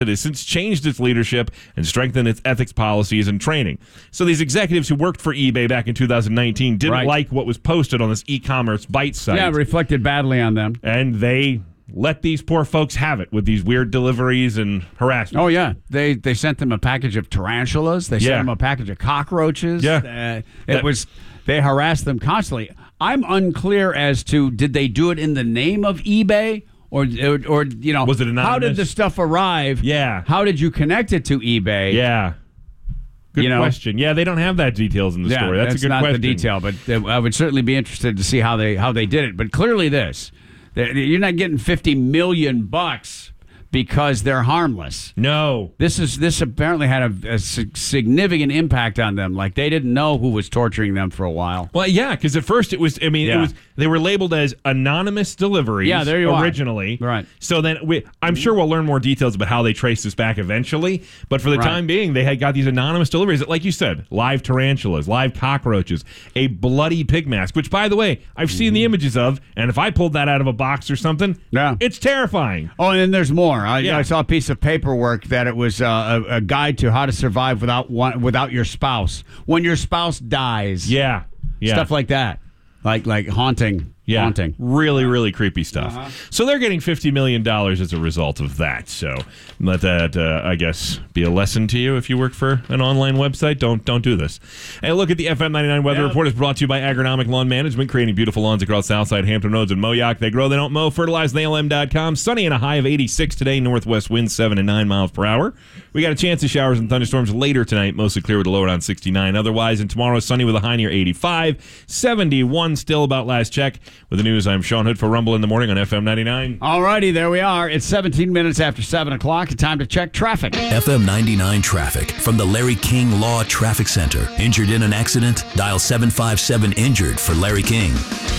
It has since changed its leadership and strengthened its ethics policies and training. So these executives who worked for eBay back in 2019 didn't like what was posted on this e-commerce Byte site. Yeah, it reflected badly on them. And they let these poor folks have it with these weird deliveries and harassment. Oh, yeah. They sent them a package of tarantulas. They sent them a package of cockroaches. Yeah. They harassed them constantly. I'm unclear as to, did they do it in the name of eBay? Or was it anonymous? How did the stuff arrive? Yeah. How did you connect it to eBay? Yeah. Good question. Yeah, they don't have that details in the story. That's a good not question. The detail, but I would certainly be interested to see how they did it. But clearly you're not getting $50 million because they're harmless. No. This apparently had a significant impact on them. Like, they didn't know who was torturing them for a while. Well, yeah, because at first it was they were labeled as anonymous deliveries there you originally. Are. Right. So then I'm sure we'll learn more details about how they trace this back eventually. But for the time being, they had got these anonymous deliveries that, like you said, live tarantulas, live cockroaches, a bloody pig mask, which, by the way, I've seen the images of, and if I pulled that out of a box or something, it's terrifying. Oh, and then there's more. I saw a piece of paperwork that it was a guide to how to survive without your spouse. When your spouse dies. Yeah. Stuff like that. Like haunting. Yeah, haunting. Really, really creepy stuff. So they're getting $50 million as a result of that. So let that, I guess, be a lesson to you if you work for an online website. Don't do this. And look at the FM 99 Weather Report is brought to you by Agronomic Lawn Management, creating beautiful lawns across Southside, Hampton Roads, and Moyock. They grow, they don't mow. FertilizeTheALM.com. Sunny and a high of 86 today. Northwest winds 7 and 9 miles per hour. We got a chance of showers and thunderstorms later tonight, mostly clear with a low around 69. Otherwise, and tomorrow, sunny with a high near 85. 71 still about last check. With the news, I'm Sean Hood for Rumble in the Morning on FM 99. All righty, there we are. It's 17 minutes after 7 o'clock. It's time to check traffic. FM 99 traffic from the Larry King Law Traffic Center. Injured in an accident? Dial 757-INJURED for Larry King.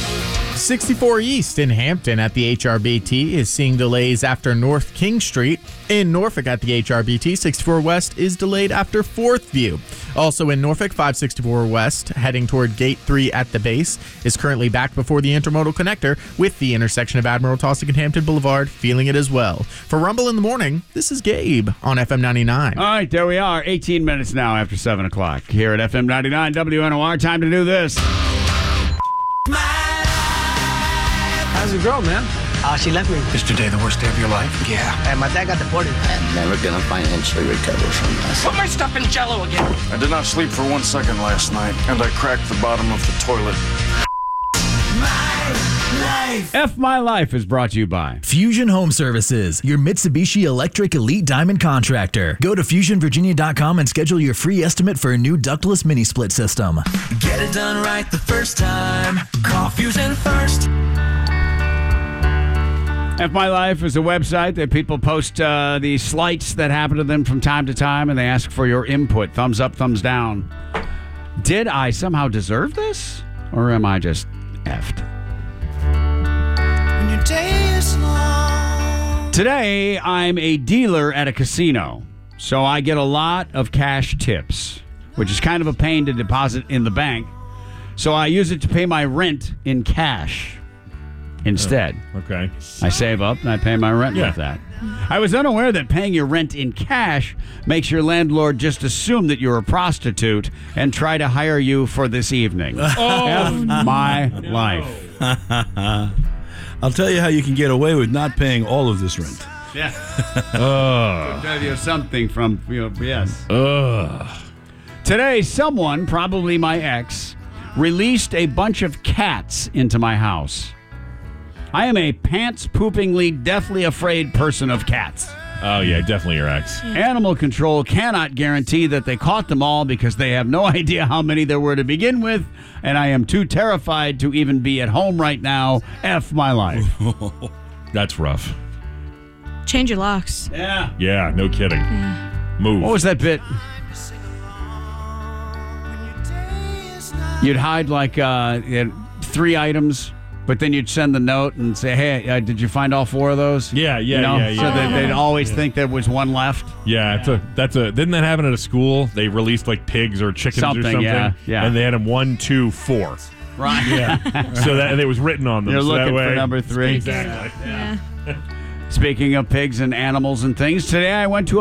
64 East in Hampton at the HRBT is seeing delays after North King Street. In Norfolk at the HRBT, 64 West is delayed after 4th View. Also in Norfolk, 564 West, heading toward Gate 3 at the base, is currently back before the intermodal connector with the intersection of Admiral Taussig and Hampton Boulevard feeling it as well. For Rumble in the Morning, this is Gabe on FM 99. All right, there we are. 18 minutes now after 7 o'clock here at FM 99 WNOR. Time to do this. How's your girl, man? She left me. Is today the worst day of your life? Yeah. And my dad got deported. I'm never gonna financially recover from this. Put my stuff in Jell-O again. I did not sleep for 1 second last night, and I cracked the bottom of the toilet. F My Life is brought to you by Fusion Home Services, your Mitsubishi Electric Elite Diamond contractor. Go to FusionVirginia.com and schedule your free estimate for a new ductless mini split system. Get it done right the first time. Call Fusion first. F My Life is a website that people post the slights that happen to them from time to time, and they ask for your input. Thumbs up, thumbs down. Did I somehow deserve this? Or am I just effed? When your day is long. Today, I'm a dealer at a casino, so I get a lot of cash tips, which is kind of a pain to deposit in the bank. So I use it to pay my rent in cash instead. Okay. I save up and I pay my rent with that. I was unaware that paying your rent in cash makes your landlord just assume that you're a prostitute and try to hire you for this evening. F my life. I'll tell you how you can get away with not paying all of this rent. Yeah. I'll tell you something from, yes. Today, someone, probably my ex, released a bunch of cats into my house. I am a pants-poopingly, deathly afraid person of cats. Oh, yeah, definitely your ex. Animal control cannot guarantee that they caught them all because they have no idea how many there were to begin with, and I am too terrified to even be at home right now. F my life. That's rough. Change your locks. Yeah. Yeah, no kidding. Yeah. Move. What was that bit? You'd hide like 3 items, but then you'd send the note and say, hey, did you find all 4 of those? Yeah. So that they'd always think there was one left. Yeah, didn't that happen at a school? They released like pigs or chickens or something. Yeah. And they had them 1, 2, 4. Right. Yeah. So that and it was written on them. You're so looking that way, for number 3. Exactly. Yeah. Speaking of pigs and animals and things, today I went to